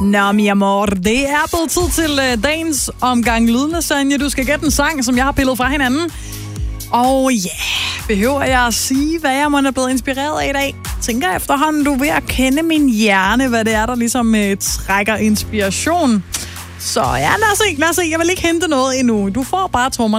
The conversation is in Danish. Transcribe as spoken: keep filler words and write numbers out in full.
Nå, mi amor, det er blevet tid til uh, dagens omgang lydlasagne. Du skal gætte en sang, som jeg har pillet fra hinanden. Og ja, yeah, behøver jeg at sige, hvad jeg må er blevet inspireret af i dag? Tænker efterhånden, du er ved at kende min hjerne, hvad det er, der ligesom uh, trækker inspiration. Så ja, lad os se, lad os se. Jeg vil ikke hente noget endnu. Du får bare trommerne.